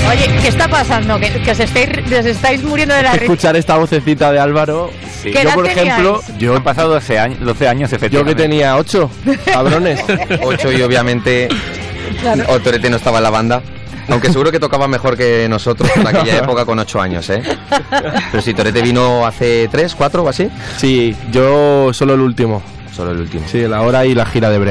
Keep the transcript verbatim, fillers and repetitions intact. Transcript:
Oye, ¿qué está pasando? Que, que os, estáis, os estáis muriendo de la risa. Escuchar esta vocecita de Álvaro. Sí. Yo, por ejemplo, yo he pasado doce años, doce años, efectivamente. Yo que tenía ocho, cabrones. ocho y obviamente claro. O Torete no estaba en la banda. Aunque seguro que tocaba mejor que nosotros en aquella época con ocho años, ¿eh? Pero si Torete vino hace tres, cuatro o así. Sí, yo solo el último. Solo el último. Sí, la hora y la gira de Brema.